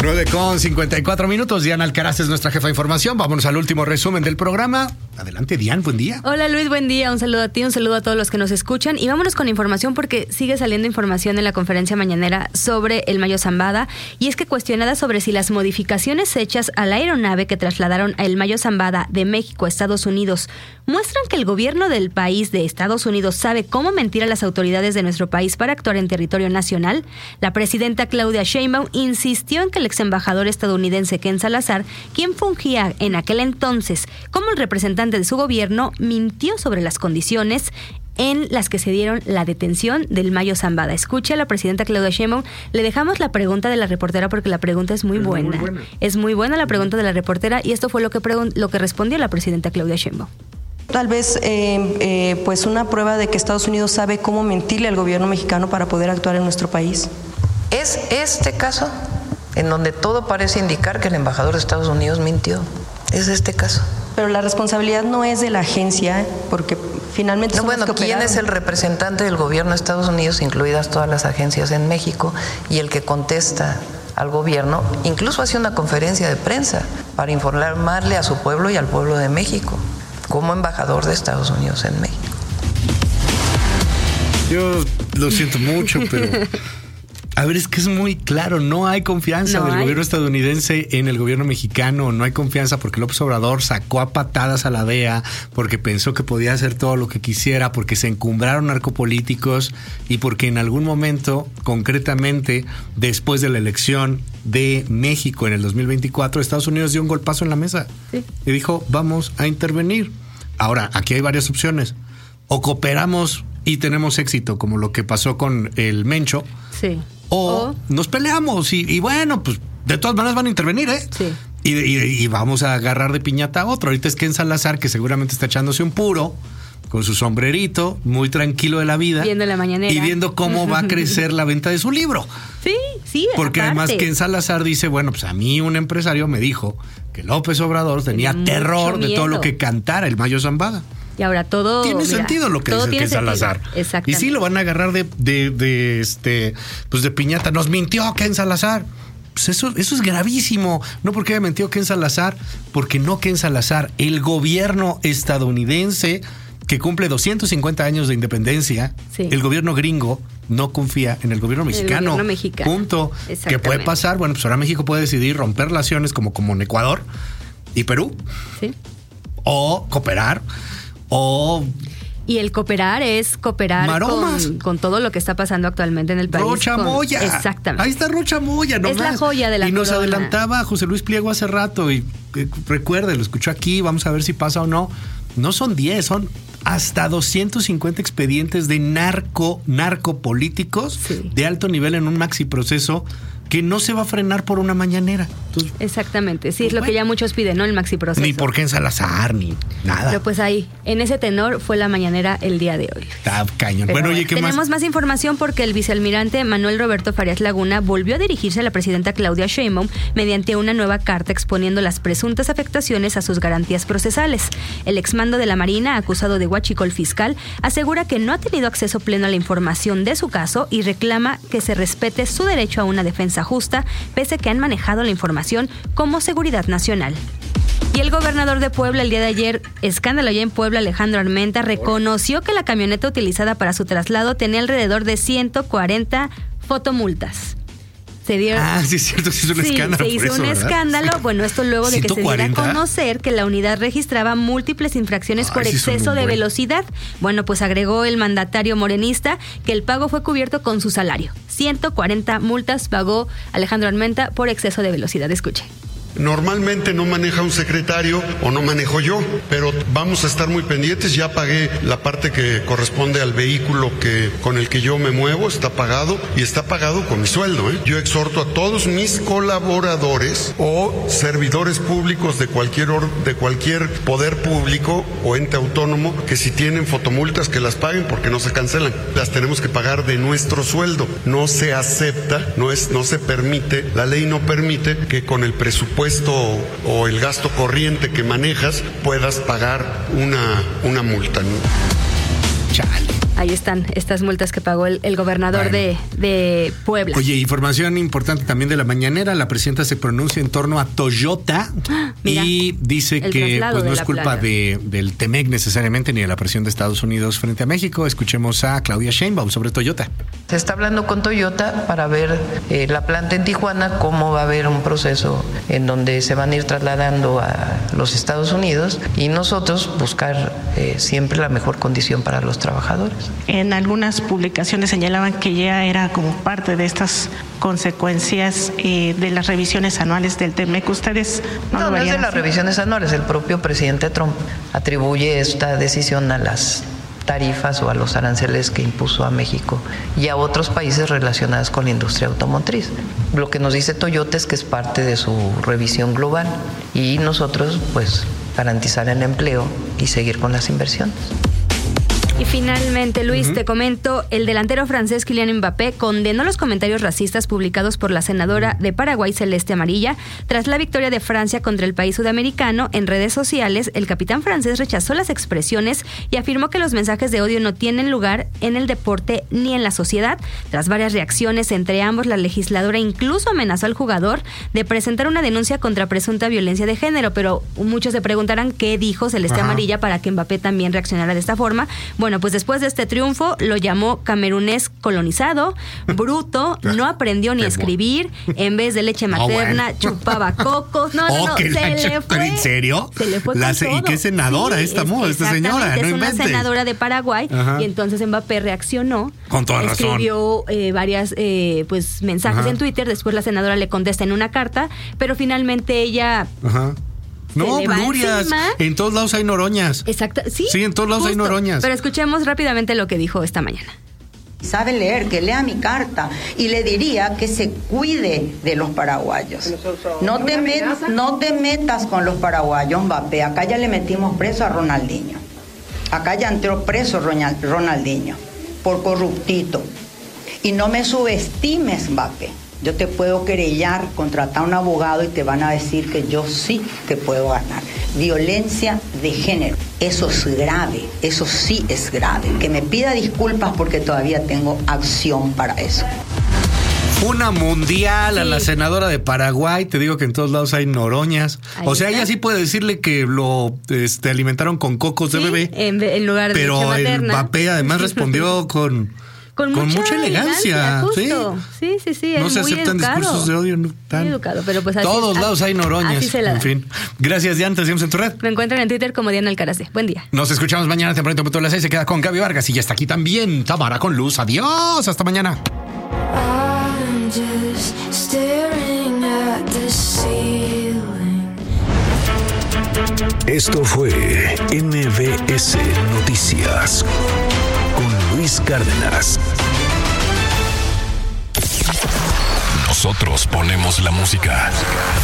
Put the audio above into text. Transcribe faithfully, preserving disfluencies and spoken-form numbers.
nueve con cincuenta y cuatro minutos. Diana Alcaraz es nuestra jefa de información. Vámonos al último resumen del programa. Adelante, Diana, buen día. Hola, Luis, buen día. Un saludo a ti, un saludo a todos los que nos escuchan. Y vámonos con información porque sigue saliendo información en la conferencia mañanera sobre el Mayo Zambada. Y es que cuestionada sobre si las modificaciones hechas a la aeronave que trasladaron el Mayo Zambada de México a Estados Unidos muestran que el gobierno del país de Estados Unidos sabe cómo mentir a las autoridades de nuestro país para actuar en territorio nacional, la presidenta Claudia Sheinbaum insistió en que el ex embajador estadounidense Ken Salazar, quien fungía en aquel entonces como el representante de su gobierno, mintió sobre las condiciones en las que se dieron la detención del Mayo Zambada. Escucha a la presidenta Claudia Sheinbaum. Le dejamos la pregunta de la reportera porque la pregunta es muy es buena. Muy buena. Es muy buena la pregunta de la reportera y esto fue lo que, pregun- lo que respondió la presidenta Claudia Sheinbaum. Tal vez eh, eh, pues una prueba de que Estados Unidos sabe cómo mentirle al gobierno mexicano para poder actuar en nuestro país. ¿Es este caso en donde todo parece indicar que el embajador de Estados Unidos mintió? ¿Es este caso? Pero la responsabilidad no es de la agencia, porque finalmente no, son bueno, los que ¿quién operaron. es el representante del gobierno de Estados Unidos, incluidas todas las agencias en México, y el que contesta al gobierno, incluso hace una conferencia de prensa para informarle a su pueblo y al pueblo de México, como embajador de Estados Unidos en México? Yo lo siento mucho, pero... A ver, es que es muy claro, no hay confianza no del hay. gobierno estadounidense en el gobierno mexicano, no hay confianza porque López Obrador sacó a patadas a la D E A, porque pensó que podía hacer todo lo que quisiera, porque se encumbraron narcopolíticos y porque en algún momento, concretamente después de la elección de México en el dos mil veinticuatro, Estados Unidos dio un golpazo en la mesa sí. y dijo, vamos a intervenir. Ahora, aquí hay varias opciones. O cooperamos y tenemos éxito, como lo que pasó con el Mencho. Sí. O, o nos peleamos y, y bueno, pues de todas maneras van a intervenir, ¿eh? Sí. Y, y, y vamos a agarrar de piñata a otro. Ahorita es Ken Salazar, que seguramente está echándose un puro, con su sombrerito, muy tranquilo de la vida. Viendo la mañanera. Y viendo cómo va a crecer la venta de su libro. Sí, sí. Porque aparte. además Ken Salazar dice, bueno, pues a mí un empresario me dijo que López Obrador tenía Tenía terror mucho de todo miedo. lo que cantara el Mayo Zambada. Y ahora todo... Tiene mira, sentido lo que dice Ken Salazar. Exactamente. Y sí lo van a agarrar de, de, de, este, pues de piñata. Nos mintió Ken Salazar. Pues eso, eso es gravísimo. No porque haya mentido Ken Salazar, porque no Ken Salazar. El gobierno estadounidense, que cumple doscientos cincuenta años de independencia, sí. el gobierno gringo no confía en el gobierno mexicano. El gobierno mexicano. Punto. ¿Qué puede pasar? Bueno, pues ahora México puede decidir romper relaciones como, como en Ecuador y Perú. Sí. O cooperar. O... Y el cooperar es cooperar con, con todo lo que está pasando actualmente en el país. Rocha con, Moya. Exactamente. Ahí está Rocha Moya. Es la joya de la Y nos corona. adelantaba José Luis Pliego hace rato. Y eh, recuerde, lo escuchó aquí. Vamos a ver si pasa o no. No son diez, son hasta doscientos cincuenta expedientes de narco, narcopolíticos sí. de alto nivel en un maxi proceso que no se va a frenar por una mañanera. Entonces, exactamente, sí, pues es lo bueno, que ya muchos piden, ¿no? El maxi proceso. Ni por Ken Salazar, ni nada. Pero pues ahí, en ese tenor fue la mañanera el día de hoy. Está cañón. Pero bueno, oye, ¿qué tenemos más? más información porque el vicealmirante Manuel Roberto Farías Laguna volvió a dirigirse a la presidenta Claudia Sheinbaum mediante una nueva carta exponiendo las presuntas afectaciones a sus garantías procesales. El exmando de la Marina, acusado de huachicol fiscal, asegura que no ha tenido acceso pleno a la información de su caso y reclama que se respete su derecho a una defensa justa, pese a que han manejado la información como seguridad nacional. Y el gobernador de Puebla el día de ayer, escándalo ya en Puebla, Alejandro Armenta, reconoció que la camioneta utilizada para su traslado tenía alrededor de ciento cuarenta fotomultas. Se dio, ah, sí, es cierto, se hizo un sí, escándalo. Se hizo por eso, un ¿verdad? escándalo. Bueno, esto luego de que se diera a conocer que la unidad registraba múltiples infracciones Ay, por sí exceso de buen. velocidad. Bueno, pues agregó el mandatario morenista que el pago fue cubierto con su salario. ciento cuarenta multas pagó Alejandro Armenta por exceso de velocidad. Escuche. Normalmente no maneja un secretario o no manejo yo, pero vamos a estar muy pendientes. Ya pagué la parte que corresponde al vehículo que, con el que yo me muevo, está pagado y está pagado con mi sueldo, ¿eh? Yo exhorto a todos mis colaboradores o servidores públicos de cualquier, or, de cualquier poder público o ente autónomo que si tienen fotomultas que las paguen porque no se cancelan. Las tenemos que pagar de nuestro sueldo. No se acepta, no, es, no se permite, la ley no permite que con el presupuesto o el gasto corriente que manejas puedas pagar una, una multa. Chale. ahí están estas multas que pagó el, el gobernador bueno. de, de Puebla. Oye, información importante también de la mañanera. La presidenta se pronuncia en torno a Toyota Mira, y dice que pues, no es culpa de, del Temec necesariamente ni de la presión de Estados Unidos frente a México. Escuchemos a Claudia Sheinbaum sobre Toyota. Se está hablando con Toyota para ver eh, la planta en Tijuana, cómo va a haber un proceso en donde se van a ir trasladando a los Estados Unidos y nosotros buscar eh, siempre la mejor condición para los trabajadores. En algunas publicaciones señalaban que ya era como parte de estas consecuencias eh, de las revisiones anuales del Temec. ¿Ustedes no, no, lo no es de así? las revisiones anuales. El propio presidente Trump atribuye esta decisión a las tarifas o a los aranceles que impuso a México y a otros países relacionados con la industria automotriz. Lo que nos dice Toyota es que es parte de su revisión global y nosotros pues garantizar el empleo y seguir con las inversiones. Y finalmente, Luis, uh-huh. te comento, el delantero francés Kylian Mbappé condenó los comentarios racistas publicados por la senadora de Paraguay, Celeste Amarilla. Tras la victoria de Francia contra el país sudamericano, en redes sociales, el capitán francés rechazó las expresiones y afirmó que los mensajes de odio no tienen lugar en el deporte ni en la sociedad. Tras varias reacciones entre ambos, la legisladora incluso amenazó al jugador de presentar una denuncia contra presunta violencia de género, pero muchos se preguntarán qué dijo Celeste Ajá. Amarilla para que Mbappé también reaccionara de esta forma. Bueno, pues después de este triunfo lo llamó camerunés colonizado, bruto, no aprendió ni a escribir, en vez de leche materna, oh, bueno. chupaba cocos. No, no, oh, no, se le fue. ¿En serio? Se le fue con la, todo. ¿Y qué senadora sí, esta, es, esta señora? Es no una inventes. senadora de Paraguay. Ajá. Y entonces Mbappé reaccionó. Con toda razón. Escribió eh, varias eh, pues mensajes Ajá. en Twitter. Después la senadora le contesta en una carta, pero finalmente ella... Ajá. No, glorias. En todos lados hay noroñas. Exacto. Sí, sí en todos lados justo. hay noroñas. Pero escuchemos rápidamente lo que dijo esta mañana. Sabe leer, que lea mi carta y le diría que se cuide de los paraguayos. No te, met, no te metas con los paraguayos, Mbappé. Acá ya le metimos preso a Ronaldinho. Acá ya entró preso Ronaldinho por corruptito. Y no me subestimes, Mbappé. Yo te puedo querellar, contratar a un abogado y te van a decir que yo sí te puedo ganar. Violencia de género, eso es grave, eso sí es grave. Que me pida disculpas porque todavía tengo acción para eso. Una mundial sí. a la senadora de Paraguay, te digo que en todos lados hay noroñas. Ahí o sea, está. Ella sí puede decirle que lo este, alimentaron con cocos sí, de bebé. En, en lugar de pero leche materna. Pero el Mbappé además respondió con... Con, con mucha, mucha elegancia, justo. Sí, sí, sí. sí no se muy aceptan educado. discursos de odio. No, tan... Muy educado, pero pues así todos es, lados hay noroñas. En fin. Gracias, Diana. Te seguimos en tu red. Me encuentran en Twitter como Diana Alcaraz. Buen día. Nos escuchamos mañana temprano a las seis. Se queda con Gaby Vargas y ya está aquí también Tamara con Luz. Adiós. Hasta mañana. Esto fue M V S Noticias con Luis Cárdenas. Nosotros ponemos la música.